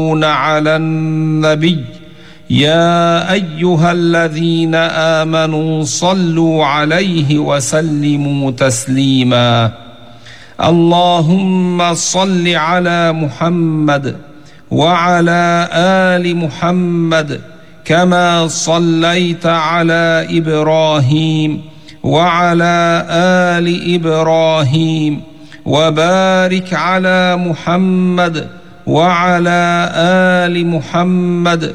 على النبي يا أيها الذين آمنوا صلوا عليه وسلموا تسليما. اللهم صل على محمد وعلى آل محمد كما صليت على إبراهيم وعلى آل إبراهيم، وبارك على محمد وعلى آل محمد